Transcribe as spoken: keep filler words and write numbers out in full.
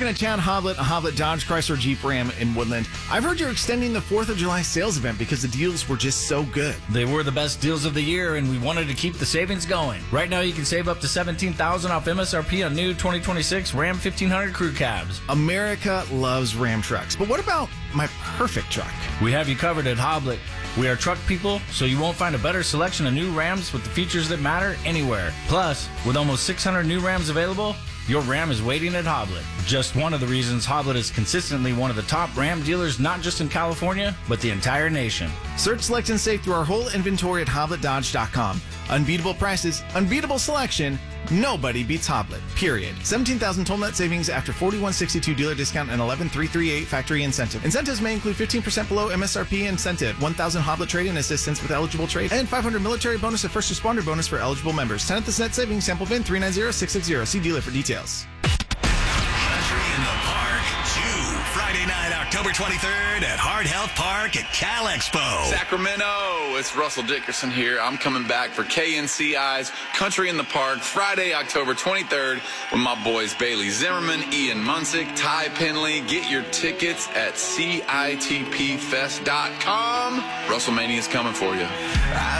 talking to Chad Hoblet, a Hoblet Dodge Chrysler Jeep Ram in Woodland. I've heard you're extending the fourth of July sales event because the deals were just so good. They were the best deals of the year, and we wanted to keep the savings going. Right now, you can save up to seventeen thousand dollars off M S R P on new twenty twenty-six Ram fifteen hundred crew cabs. America loves Ram trucks, but what about my perfect truck? We have you covered at Hoblet. We are truck people, so you won't find a better selection of new Rams with the features that matter anywhere. Plus, with almost six hundred new Rams available, your Ram is waiting at Hoblet. Just one of the reasons Hoblet is consistently one of the top Ram dealers, not just in California, but the entire nation. Search, select, and save through our whole inventory at hoblet dodge dot com. Unbeatable prices, unbeatable selection. Nobody beats Hoblet, period. seventeen thousand total net savings after forty-one sixty-two dealer discount and eleven three thirty-eight factory incentive. Incentives may include fifteen percent below M S R P incentive, one thousand Hoblet trade-in assistance with eligible trade, and five hundred military bonus and first responder bonus for eligible members. tenth net savings, sample V I N three nine zero six six zero. See dealer for details. Country in the Park two, Friday night, October twenty-third at Heart Health Park at Cal Expo. Sacramento, it's Russell Dickerson here. I'm coming back for K N C I's Country in the Park Friday, October twenty-third with my boys Bailey Zimmerman, Ian Munsick, Ty Penley. Get your tickets at C I T P fest dot com. WrestleMania is coming for you. I